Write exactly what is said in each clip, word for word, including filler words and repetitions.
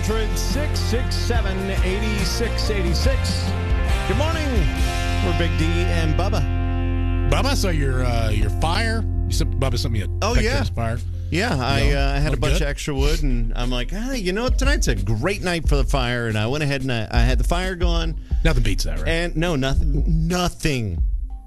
hundred, six six seven, eight six eight six. Good morning. We're Big D and Bubba. Bubba, so your uh, your fire, you sent Bubba sent me a Oh, picture yeah. of his fire. Yeah, I uh, had a look bunch good? of extra wood, and I'm like, ah, you know what? Tonight's a great night for the fire, and I went ahead and I, I had the fire going. Nothing beats that, right? And no, nothing. Nothing.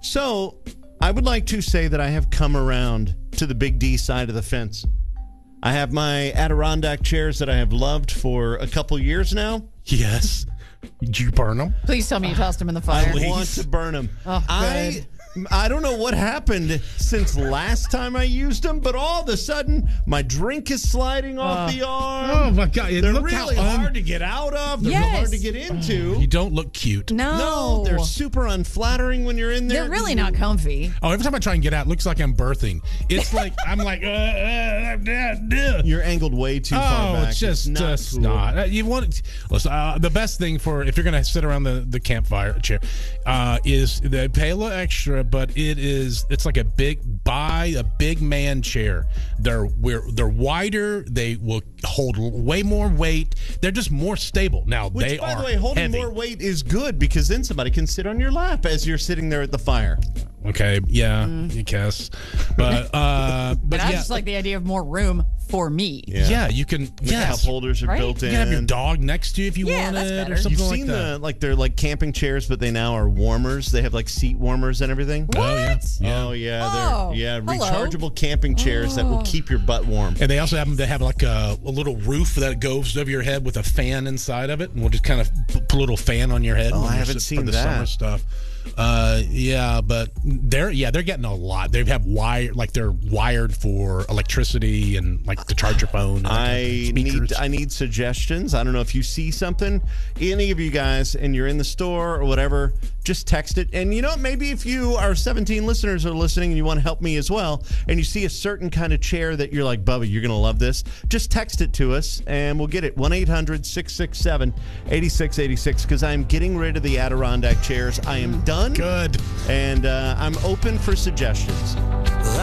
So I would like to say that I have come around to the Big D side of the fence. I have my Adirondack chairs that I have loved for a couple years now. Yes. Did you burn them? Please tell me you tossed him in the fire. I want to burn them. Oh, I good. I don't know what happened since last time I used them, but all of a sudden my drink is sliding off Uh, the arm. Oh my God! They're Look really how un- hard to get out of. They're Yes. hard to get into. You don't look cute. No. No, they're super unflattering when you're in there. They're really not comfy. Oh, every time I try and get out, it looks like I'm birthing. It's like I'm like, uh, uh, uh, uh. You're angled way too far Oh, back. it's just not just cool. not. Uh, You want listen, uh, the best thing for if you're going to sit around the, the campfire chair uh, is they pay a little extra, but it is it's like a big buy a big man chair. They're we're, they're wider. They will hold way more weight. They're just more stable. Now Which, they by are the way, holding heavy. more weight is good because then somebody can sit on your lap as you're sitting there at the fire. Okay, yeah, I guess, but uh, but But I yeah, just like the idea of more room for me. yeah, you can. The Yes, cup holders are Right? built you in. can have your dog next to you if you Yeah, want that's it, better. or something You've like seen that. the like they're like camping chairs, but they now are warmers. They have like seat warmers and everything. What? Oh yeah, yeah. Oh yeah, Oh, they're yeah hello. rechargeable camping chairs that will Oh. keep your butt warm. And they also happen to have like a, a little roof that goes over your head with a fan inside of it, and we'll just kind of p- put a little fan on your head. Oh, when I you're haven't sitting seen for the that. summer stuff. Uh, yeah, but they're yeah they're getting a lot. They have wire like they're wired for electricity and like to charge your phone. And I speakers. need I need suggestions. I don't know if you see something, any of you guys, and you're in the store or whatever, just text it. And you know what? Maybe if you our seventeen listeners are listening and you want to help me as well, and you see a certain kind of chair that you're like, Bubba, you're gonna love this, just text it to us and we'll get it. one eight hundred, six six seven, eight six eight six because I'm getting rid of the Adirondack chairs. I am done. Good. And uh, I'm open for suggestions.